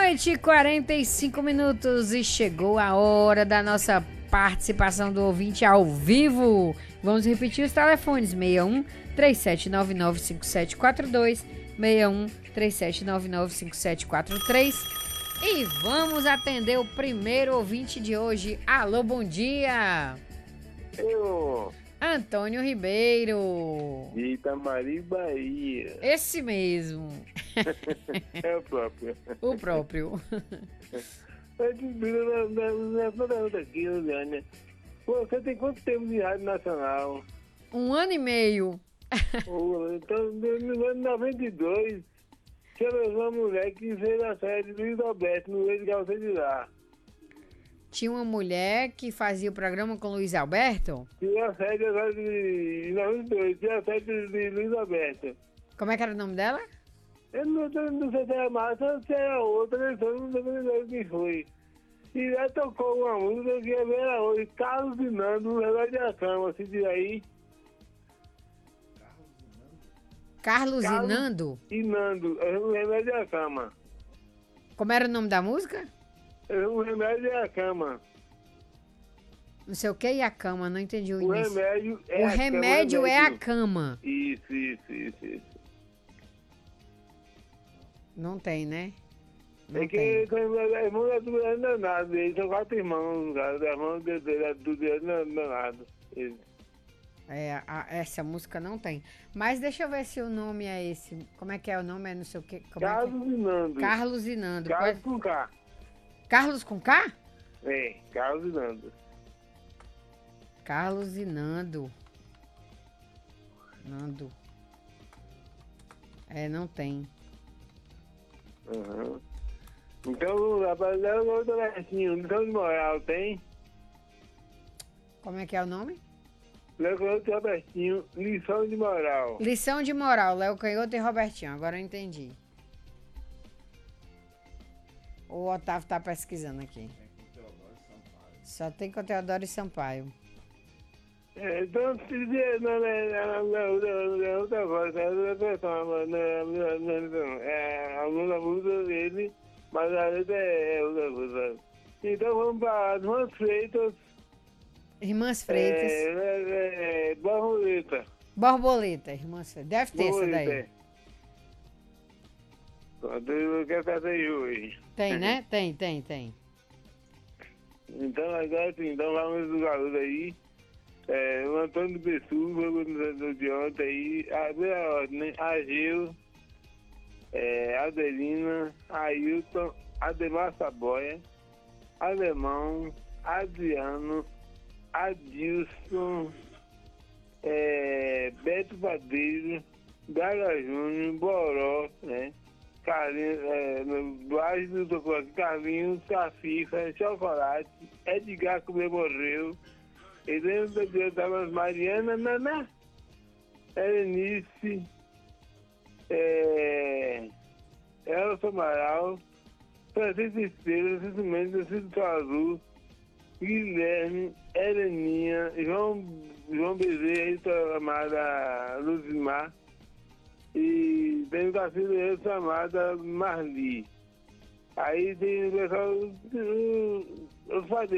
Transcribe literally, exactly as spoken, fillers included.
noite, quarenta e cinco minutos e chegou a hora da nossa participação do ouvinte ao vivo. Vamos repetir os telefones: seis um, três sete nove nove, cinco sete quatro dois, seis um, três sete nove nove, cinco sete quatro três. E vamos atender o primeiro ouvinte de hoje. Alô, bom dia! Eu, Antônio Ribeiro. de Itamari, Bahia. Esse mesmo. É o próprio. O próprio. Eu te digo na pergunta aqui, Juliana. Você tem quanto tempo de rádio nacional? Um ano e meio. Oh, então, no ano noventa e dois, tinha uma mulher que fez a série de Luiz Alberto, no meio de Calça de Lá. Tinha uma mulher que fazia o programa com Luiz Alberto? Tinha a série agora de noventa e dois, tinha a série de Luiz Alberto. Como é que era o nome dela? Eu não, não sei se era massa ou se era outra, então não sei o que foi. E já tocou uma música que era hoje, Carlos e Nando, no Relógio da Cama, se diz aí. Carlos, Carlos e Nando? E Nando, é o Remédio da Cama. Como era o nome da música? É o Remédio da Cama. Não sei o que e a cama, não entendi o O início. remédio é O a remédio cama. é a cama. Isso, isso, isso, isso. Não tem, né? Não É que tem. a irmã é do Leandro Danado, eles são quatro irmãos, cara, da irmã do Leandro Danado. É, a- essa música não tem. Mas deixa eu ver se o nome é esse. Como é que é o nome? É não sei o que. Como é que Carlos e Nando. é? Carlos e Nando. Carlos Pode- com K. Carlos com K? É, Carlos e Nando. Carlos e Nando. Nando. É, não tem. Uhum. Então, rapaz, leva o outro versinho. Lição de moral, tem? Como é que é o nome? Leva o outro versinho. Lição de moral. Lição de moral, Léo Canhoto e Robertinho. Agora eu entendi. O Otávio tá pesquisando aqui. Só tem com Teodoro e Sampaio. É, então, se dizer, não, não, não, não, não, não, outra voz, é outra pessoa, não, não, não, não, é a mesma música dele, mas a letra é outra coisa. Então vamos para Irmãs Freitas. Irmãs Freitas. É, é, é, Borboleta. Borboleta, Irmãs Freitas. Deve ter essa daí. Pronto, eu quero fazer hoje. Tem, né? Tem, tem, tem. Então agora sim, então vamos do garoto aí. É, o Antônio Bessu, organizador de ontem aí, abriu a ordem, né? Ageu, é, Adelina, Ailton, Ademar Saboia, Alemão, Adriano, Adilson, é, Beto Padeiro, Gaga Júnior, Boró, né? Carlinhos, é, Duarte do Tocou aqui, Carlinhos, Cafifa, Chocolate, Edgar comemorou. Helena da Deus Damas, Mariana, Naná, Erenice, é, Elson Amaral, Francisco Esteira, Francisco Mendes, Francisco Azul, Guilherme, Heleninha, João, João Bezerra, amada Luzimar, e tem uma filha chamada Marli. Aí tem o pessoal, os padrinhos.